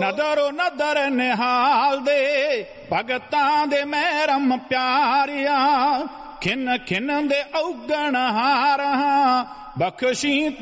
ਨਦਰੋ ਨਦਰ ਨਿਹਾਲ ਦੇ ਭਗਤਾਂ ਦੇ ਮਹਿਰਮ ਪਿਆਰਿਆ, ਖਿਨ ਖਿਨ ਦੇ ਔਗਣ ਹਾਰਾਂ ਬਖਸ਼ੀ